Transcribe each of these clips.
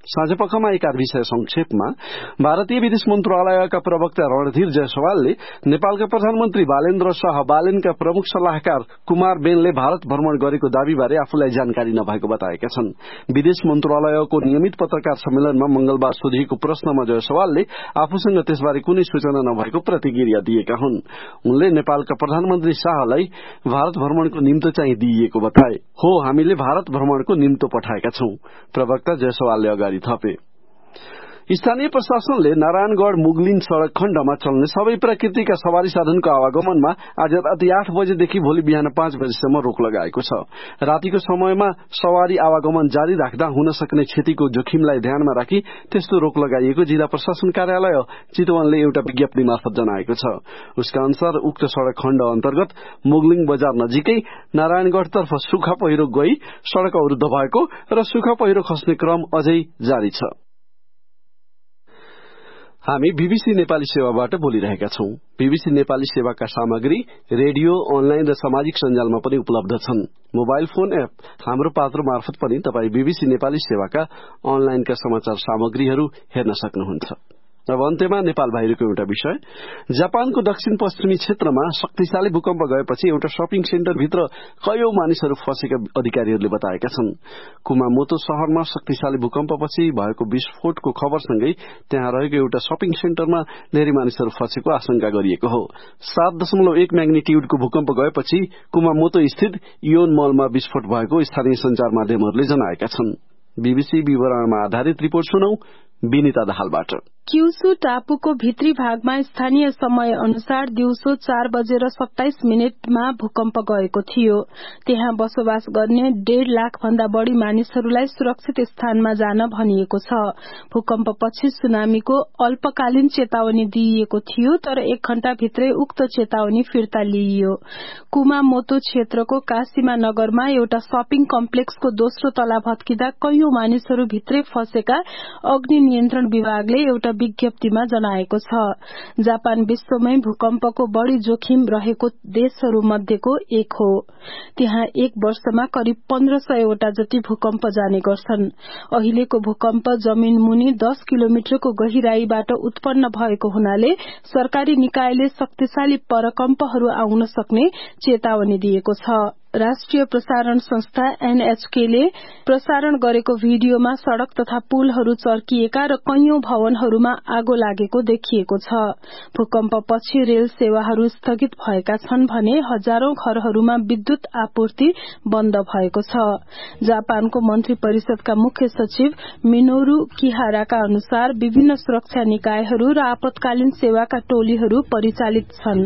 साँझपखमा एका विषय संक्षेपमा भारतीय विदेश मन्त्रालयका प्रवक्ता रणधीर जायसवालले नेपालका प्रधानमन्त्री बालेन्द्र शाह बालेनका प्रमुख सल्लाहकार कुमार बेनले भारत भ्रमण गरेको दावीबारे आफूलाई जानकारी नभएको बताएका छन्। विदेश मन्त्रालयको नियमित पत्रकार सम्मेलनमा मंगलबार सोधिएको प्रश्नमा जायसवालले आफूसँग त्यसबारे कुनै सूचना नभएको प्रतिक्रिया दिएका हुन्। उनले नेपालका प्रधानमन्त्री शाहलाई भारत भ्रमणको निम्तो चाहिँ दिइएको बताए। हो, हामीले भारत भ्रमणको निम्तो पठाएका छौं, प्रवक्ता जायसवालले अगाडि थपे। स्थानीय प्रशासनले नारायणगढ़ मुगलिन सड़क खण्डमा चल्ने सबै प्रकृतिका सवारी साधनको आवागमनमा आज राति 8 बजेदेखि भोलि बिहान 5 बजेसम्म रोक लगाएको छ। रातिको समयमा सवारी आवागमन जारी राख्दा हुन सक्ने क्षतिको जोखिमलाई ध्यानमा राखी त्यस्तो रोक लगाइएको जिल्ला प्रशासन कार्यालय चितवनले एउटा विज्ञप्ति मार्फत जनाएको छ। उसका अनुसार उक्त सड़क खण्ड अन्तर्गत मुगलिङ बजार नजिकै नारायणगढ़तर्फ सुक्खा पहिरो गई सड़क अवरुद्ध भएको र सुक्खा पहिरो खस्ने क्रम अझै जारी छ। हामी बीबीसी नेपाली सेवाबाट बोलिरहेका छौं। बीबीसी नेपाली सेवाका सामग्री रेडियो, अनलाइन र सामाजिक सञ्जालमा पनि उपलब्ध छन्। मोबाइल फोन एप हाम्रो पात्रो मार्फत पनि तपाई बीबीसी नेपाली सेवाका अनलाइनका समाचार सामग्रीहरू हेर्न सक्नुहुन्छ। अब अन्त्यमा नेपाल बाहिरको एउटा विषय। जापानको दक्षिण पश्चिमी क्षेत्रमा शक्तिशाली भूकम्प गएपछि एउटा शपिङ सेन्टरभित्र कयौं मानिसहरू फँसेका अधिकारीहरूले बताएका छन्। कुमामोतो शहरमा शक्तिशाली भूकम्पपछि भएको विस्फोटको खबरसँगै त्यहाँ रहेको एउटा शपिङ सेन्टरमा धेरै मानिसहरू फँसेको आशंका गरिएको हो। 7.1 म्याग्निट्युडको भूकम्प गएपछि कुमामोतो स्थित इयोन मलमा विस्फोट भएको स्थानीय सञ्चार माध्यमहरूले जनाएका छन्। बीबीसी विवरणमा आधारित रिपोर्ट सुनौ विनिता दाहालबाट। क्युसु टापुको भित्री भागमा स्थानीय समय अनुसार दिउँसो 4:27 भूकम्प गएको थियो। त्यहाँ बसोबास गर्ने 1.5 लाख भन्दा बढ़ी मानिसहरूलाई सुरक्षित स्थानमा जान भनिएको छ। भूकम्पपछि सुनामीको अल्पकालीन चेतावनी दिइएको थियो, तर 1 घण्टा भित्रै उक्त चेतावनी फिर्ता लिइयो। कुमामोतो क्षेत्रको काशीमा नगरमा एउटा शपिङ कम्प्लेक्सको दोस्रो तला भत्किँदा कयौं मानिसहरू भित्रै फँसेका अग्नि नियन्त्रण विभागले एउटा विज्ञप्तिमा जनाएको छ। जापान विश्वमै भूकम्पको बढ़ी जोखिम रहेको देशहरू मध्येको एक हो। त्यहाँ एक वर्षमा करिब 1500 वटा जति भूकम्प जाने गर्छन्। अहिलेको भूकम्प जमिन मुनि 10 किलोमिटरको गहिराईबाट उत्पन्न भएको हुनाले सरकारी निकायले शक्तिशाली परकम्पहरू आउन सक्ने चेतावनी दिएको छ। राष्ट्रिय प्रसारण संस्था एनएचके ले प्रसारण गरेको भिडियोमा सड़क तथा पुलहरू चर्किएका र कैयौं भवनहरूमा आगो लागेको देखिएको छ। भूकम्पपछि रेल सेवाहरू स्थगित भएका छन् भने हजारौं घरहरूमा विद्युत आपूर्ति बन्द भएको छ। जापानको मन्त्री परिषदका मुख्य सचिव मिनोरू किहाराका अनुसार विभिन्न सुरक्षा निकायहरू र आपतकालीन सेवाका टोलीहरू परिचालित छन्।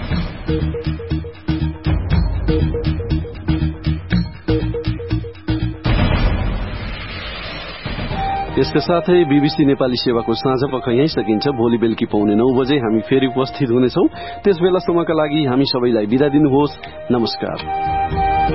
यसका साथै बीबीसी नेपाली सेवाको साँझपख यही सकिन्छ। भोलि बेलुकी 9:15 बजे हामी फेरि उपस्थित हुनेछौं। त्यस बेलासम्मका लागि हामी सबैलाई बिदा दिनुहोस्। नमस्कार।